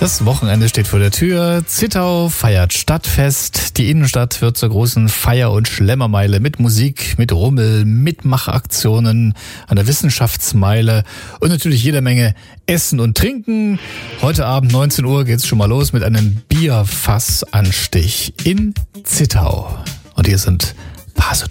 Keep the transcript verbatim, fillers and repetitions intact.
Das Wochenende steht vor der Tür. Zittau feiert Stadtfest. Die Innenstadt wird zur großen Feier- und Schlemmermeile mit Musik, mit Rummel, Mitmachaktionen, einer Wissenschaftsmeile und natürlich jeder Menge Essen und Trinken. Heute Abend neunzehn Uhr geht's schon mal los mit einem Bierfassanstich in Zittau. Und hier sind Passedo.